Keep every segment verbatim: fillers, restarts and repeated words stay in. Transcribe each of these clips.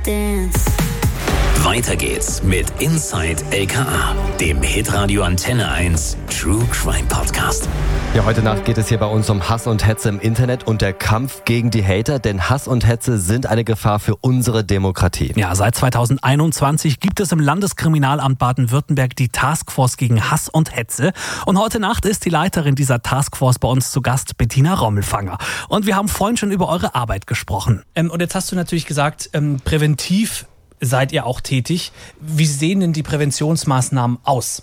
dance. Weiter geht's mit Inside L K A, dem Hitradio Antenne eins True Crime Podcast. Ja, heute Nacht geht es hier bei uns um Hass und Hetze im Internet und der Kampf gegen die Hater, denn Hass und Hetze sind eine Gefahr für unsere Demokratie. Ja, seit zweitausendeinundzwanzig gibt es im Landeskriminalamt Baden-Württemberg die Taskforce gegen Hass und Hetze. Und heute Nacht ist die Leiterin dieser Taskforce bei uns zu Gast, Bettina Rommelfanger. Und wir haben vorhin schon über eure Arbeit gesprochen. Ähm, und jetzt hast du natürlich gesagt, ähm, präventiv seid ihr auch tätig. Wie sehen denn die Präventionsmaßnahmen aus?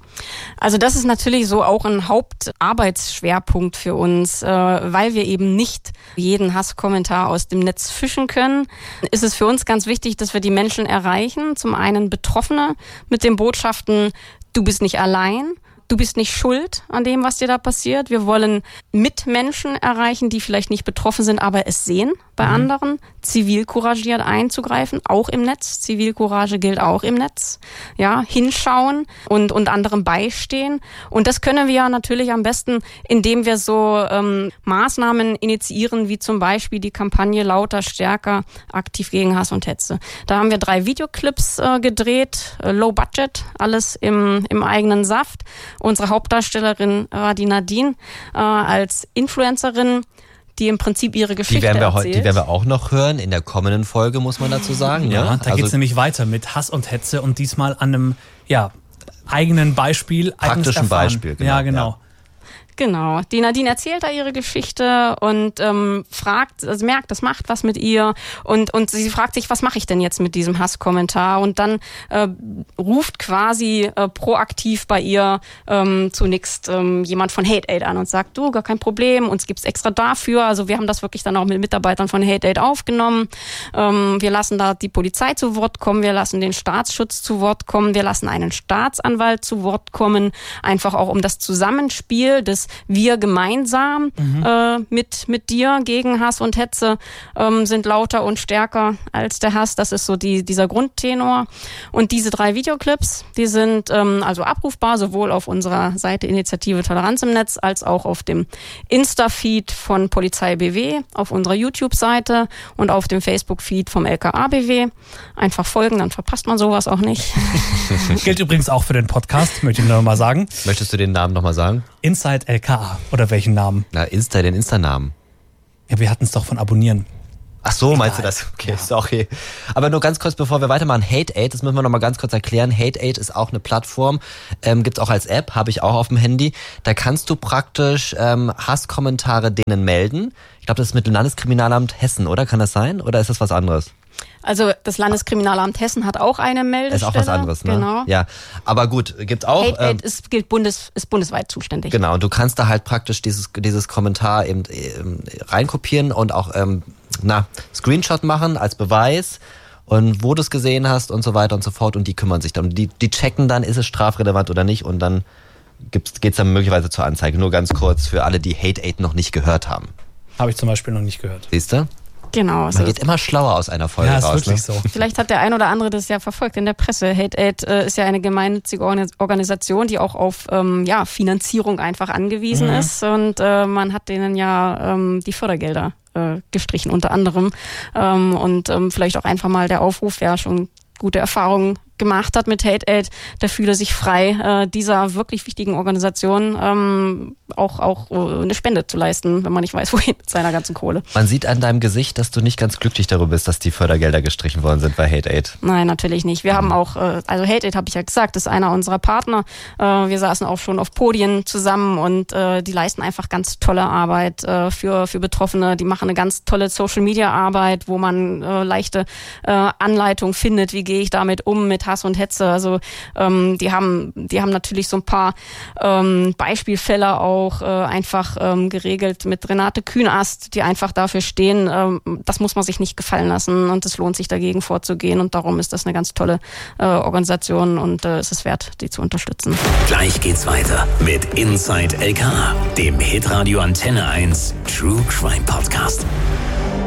Also das ist natürlich so auch ein Hauptarbeitsschwerpunkt für uns, äh, weil wir eben nicht jeden Hasskommentar aus dem Netz fischen können. Ist es für uns ganz wichtig, dass wir die Menschen erreichen. Zum einen Betroffene mit den Botschaften, du bist nicht allein. Du bist nicht schuld an dem, was dir da passiert. Wir wollen Mitmenschen erreichen, die vielleicht nicht betroffen sind, aber es sehen bei mhm. anderen. Zivilcouragiert einzugreifen, auch im Netz. Zivilcourage gilt auch im Netz. Ja, hinschauen und, und anderen beistehen. Und das können wir ja natürlich am besten, indem wir so ähm, Maßnahmen initiieren, wie zum Beispiel die Kampagne Lauter, Stärker, aktiv gegen Hass und Hetze. Da haben wir drei Videoclips äh, gedreht, äh, low budget, alles im, im eigenen Saft. Unsere Hauptdarstellerin war die Nadine äh, als Influencerin, die im Prinzip ihre Geschichte die werden wir erzählt. Heute, die werden wir auch noch hören in der kommenden Folge, muss man dazu sagen. Ja, ne? da also geht es nämlich weiter mit Hass und Hetze und diesmal an einem ja, eigenen Beispiel. Praktischen Beispiel, genau. Ja, genau. Ja. Genau. Die Nadine erzählt da ihre Geschichte und ähm, fragt, also merkt, das macht was mit ihr und und sie fragt sich, was mache ich denn jetzt mit diesem Hasskommentar? Und dann äh, ruft quasi äh, proaktiv bei ihr ähm, zunächst ähm, jemand von Hate Aid an und sagt, du, gar kein Problem, uns gibt's extra dafür. Also wir haben das wirklich dann auch mit Mitarbeitern von Hate Aid aufgenommen. Ähm, wir lassen da die Polizei zu Wort kommen, wir lassen den Staatsschutz zu Wort kommen, wir lassen einen Staatsanwalt zu Wort kommen, einfach auch um das Zusammenspiel des wir gemeinsam mhm. äh, mit mit dir gegen Hass und Hetze ähm, sind lauter und stärker als der Hass. Das ist so die dieser Grundtenor. Und diese drei Videoclips, die sind ähm, also abrufbar, sowohl auf unserer Seite Initiative Toleranz im Netz als auch auf dem Insta-Feed von Polizei B W, auf unserer YouTube-Seite und auf dem Facebook-Feed vom L K A B W. Einfach folgen, dann verpasst man sowas auch nicht. Gilt übrigens auch für den Podcast, möchte ich nur mal sagen. Möchtest du den Namen nochmal sagen? Inside L K A. Oder welchen Namen? Na, Insta, den Insta-Namen. Ja, wir hatten es doch von Abonnieren. Ach so, Egal. Meinst du das? Okay, ja. Ist okay. Aber nur ganz kurz, bevor wir weitermachen, Hate Aid, das müssen wir nochmal ganz kurz erklären. Hate Aid ist auch eine Plattform, ähm, gibt's auch als App, habe ich auch auf dem Handy. Da kannst du praktisch ähm, Hasskommentare denen melden. Ich glaube, das ist mit dem Landeskriminalamt Hessen, oder? Kann das sein? Oder ist das was anderes? Also das Landeskriminalamt Hessen hat auch eine Meldestelle. Ist auch was anderes, ne? Genau. Ja, aber gut, gibt's auch. Hate Aid ähm, ist, gilt bundes, ist bundesweit zuständig. Genau, und du kannst da halt praktisch dieses dieses Kommentar eben ähm, reinkopieren und auch ähm, na Screenshot machen als Beweis und wo du es gesehen hast und so weiter und so fort und die kümmern sich dann. Die die checken dann, ist es strafrelevant oder nicht und dann gibt's geht's dann möglicherweise zur Anzeige. Nur ganz kurz für alle, die Hate Aid noch nicht gehört haben. Habe ich zum Beispiel noch nicht gehört. Siehst du? Genau. Man so. geht immer schlauer aus einer Folge ja, ist raus. wirklich ne? so. Vielleicht hat der ein oder andere das ja verfolgt in der Presse. Hate Aid äh, ist ja eine gemeinnützige Organisation, die auch auf ähm, ja, Finanzierung einfach angewiesen mhm. ist. Und äh, man hat denen ja ähm, die Fördergelder äh, gestrichen unter anderem. Ähm, und ähm, vielleicht auch einfach mal der Aufruf, wer schon gute Erfahrungen gemacht hat mit Hate Aid, der fühle sich frei, äh, dieser wirklich wichtigen Organisation ähm, auch auch äh, eine Spende zu leisten, wenn man nicht weiß, wohin mit seiner ganzen Kohle. Man sieht an deinem Gesicht, dass du nicht ganz glücklich darüber bist, dass die Fördergelder gestrichen worden sind bei Hate Aid. Nein, natürlich nicht. Wir mhm. haben auch, äh, also Hate Aid, habe ich ja gesagt, ist einer unserer Partner. Äh, wir saßen auch schon auf Podien zusammen und äh, die leisten einfach ganz tolle Arbeit äh, für für Betroffene. Die machen eine ganz tolle Social-Media-Arbeit, wo man äh, leichte äh, Anleitung findet, wie gehe ich damit um mit Hass und Hetze. Also ähm, die haben die haben natürlich so ein paar ähm, Beispielfälle auch äh, einfach ähm, geregelt mit Renate Kühnast, die einfach dafür stehen, ähm, das muss man sich nicht gefallen lassen und es lohnt sich dagegen vorzugehen und darum ist das eine ganz tolle äh, Organisation und äh, es ist wert, die zu unterstützen. Gleich geht's weiter mit Inside L K A, dem Hitradio Antenne eins True Crime Podcast.